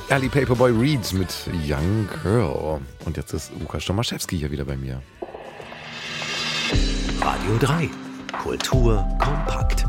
Ali Paperboy Reed mit Young Girl. Und jetzt ist Łukasz Tomaszewski hier wieder bei mir. Radio 3. Kultur kompakt.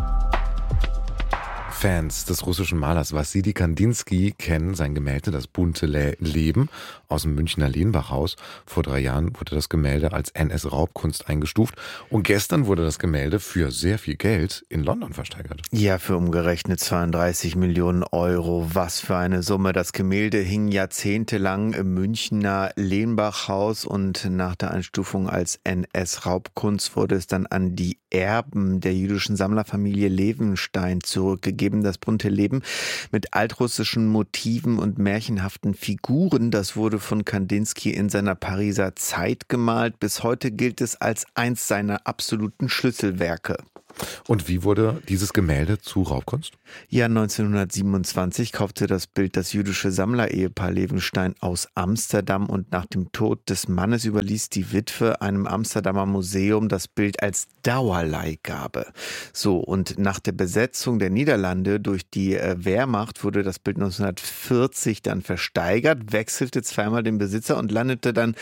Fans des russischen Malers Wassili Kandinsky kennen sein Gemälde Das bunte Leben aus dem Münchner Lehnbachhaus. Vor 3 Jahren wurde das Gemälde als NS-Raubkunst eingestuft und gestern wurde das Gemälde für sehr viel Geld in London versteigert. Ja, für umgerechnet 32 Millionen Euro. Was für eine Summe. Das Gemälde hing jahrzehntelang im Münchner Lehnbachhaus und nach der Einstufung als NS-Raubkunst wurde es dann an die Erben der jüdischen Sammlerfamilie Levenstein zurückgegeben. Das bunte Leben mit altrussischen Motiven und märchenhaften Figuren, das wurde von Kandinsky in seiner Pariser Zeit gemalt. Bis heute gilt es als eins seiner absoluten Schlüsselwerke. Und wie wurde dieses Gemälde zu Raubkunst? Ja, 1927 kaufte das Bild das jüdische Sammlerehepaar Levenstein aus Amsterdam und nach dem Tod des Mannes überließ die Witwe einem Amsterdamer Museum das Bild als Dauerleihgabe. So, und nach der Besetzung der Niederlande durch die Wehrmacht wurde das Bild 1940 dann versteigert, wechselte zweimal den Besitzer und landete dann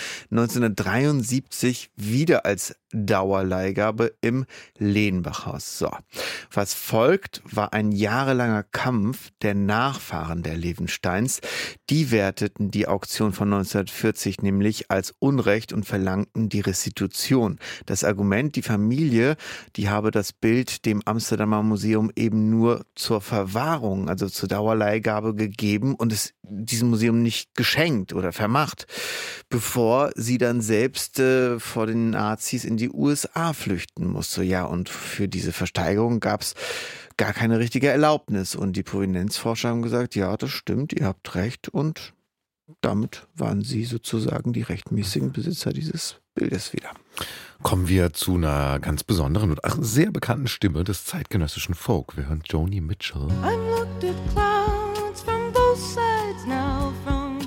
1973 wieder als Dauerleihgabe im Lehnbachhaus. So. Was folgt, war ein jahrelanger Kampf der Nachfahren der Levensteins. Die werteten die Auktion von 1940 nämlich als Unrecht und verlangten die Restitution. Das Argument, die Familie, die habe das Bild dem Amsterdamer Museum eben nur zur Verwahrung, also zur Dauerleihgabe gegeben und es diesem Museum nicht geschenkt oder vermacht, bevor sie dann selbst vor den Nazis in die USA flüchten musste. Ja, und für diese Versteigerung gab es gar keine richtige Erlaubnis. Und die Provenienzforscher haben gesagt, ja, das stimmt, ihr habt recht. Und damit waren sie sozusagen die rechtmäßigen Besitzer dieses Bildes wieder. Kommen wir zu einer ganz besonderen und sehr bekannten Stimme des zeitgenössischen Folk. Wir hören Joni Mitchell. I've looked at clouds from both sides now, from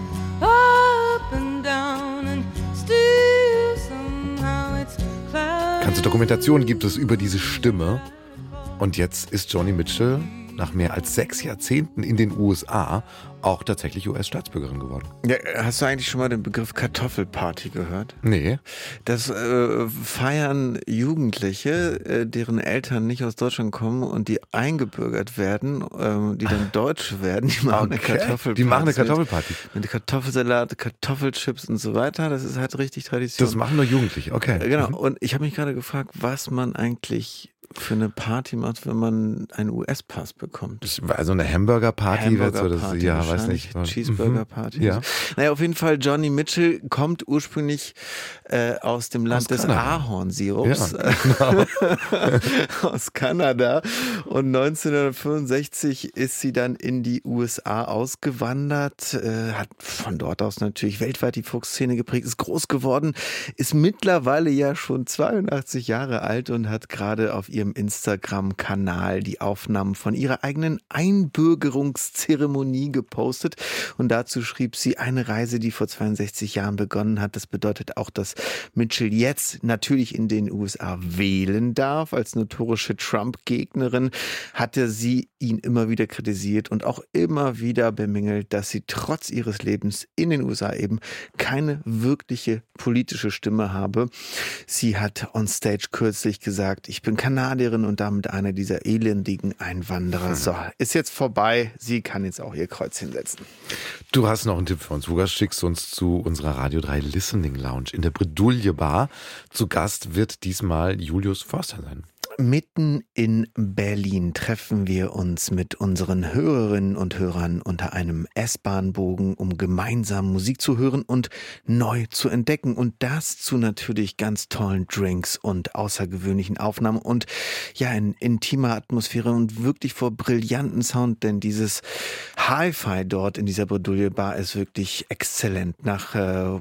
up and down, and still somehow it's cloudy. Ganze Dokumentationen gibt es über diese Stimme. Und jetzt ist Joni Mitchell nach mehr als 6 Jahrzehnten in den USA auch tatsächlich US-Staatsbürgerin geworden. Ja, hast du eigentlich schon mal den Begriff Kartoffelparty gehört? Nee. Das feiern Jugendliche, deren Eltern nicht aus Deutschland kommen und die eingebürgert werden, die dann Deutsch werden. Die machen eine Kartoffelparty. Die machen eine Kartoffelparty. Mit Kartoffelsalat, Kartoffelchips und so weiter. Das ist halt richtig Tradition. Das machen nur Jugendliche, okay. Genau. Und ich habe mich gerade gefragt, was man eigentlich für eine Party macht, wenn man einen US-Pass bekommt. Also eine Hamburger-Party wird so, das, ja, weiß nicht. Cheeseburger-Party. Ja. Naja, auf jeden Fall, Joni Mitchell kommt ursprünglich aus dem Land des Ahornsirups. Ja, genau. Aus Kanada. Und 1965 ist sie dann in die USA ausgewandert, hat von dort aus natürlich weltweit die Folkszene geprägt, ist groß geworden, ist mittlerweile ja schon 82 Jahre alt und hat gerade auf ihrem Instagram-Kanal die Aufnahmen von ihrer eigenen Einbürgerungszeremonie gepostet. Und dazu schrieb sie, eine Reise, die vor 62 Jahren begonnen hat. Das bedeutet auch, dass Mitchell jetzt natürlich in den USA wählen darf. Als notorische Trump-Gegnerin hatte sie ihn immer wieder kritisiert und auch immer wieder bemängelt, dass sie trotz ihres Lebens in den USA eben keine wirkliche politische Stimme habe. Sie hat on stage kürzlich gesagt, ich bin Kanadierin und damit einer dieser elendigen Einwanderer. So, ist jetzt vorbei. Sie kann jetzt auch ihr Kreuz hinsetzen. Du hast noch einen Tipp für uns. Lukas, schickst uns zu unserer Radio 3 Listening Lounge in der Bredouille Bar. Zu Gast wird diesmal Julius Förster sein. Mitten in Berlin treffen wir uns mit unseren Hörerinnen und Hörern unter einem S-Bahn-Bogen, um gemeinsam Musik zu hören und neu zu entdecken. Und das zu natürlich ganz tollen Drinks und außergewöhnlichen Aufnahmen und ja, in intimer Atmosphäre und wirklich vor brillanten Sound, denn dieses Hi-Fi dort in dieser Bredouille Bar ist wirklich exzellent. Nach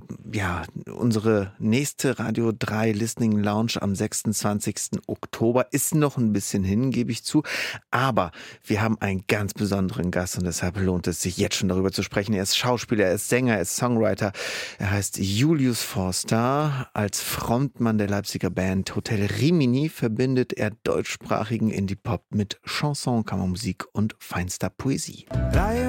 unsere nächste Radio 3 Listening Lounge am 26. Oktober ist noch ein bisschen hin, gebe ich zu. Aber wir haben einen ganz besonderen Gast und deshalb lohnt es sich jetzt schon darüber zu sprechen. Er ist Schauspieler, er ist Sänger, er ist Songwriter. Er heißt Julius Förster. Als Frontmann der Leipziger Band Hotel Rimini verbindet er deutschsprachigen Indie-Pop mit Chanson, Kammermusik und feinster Poesie.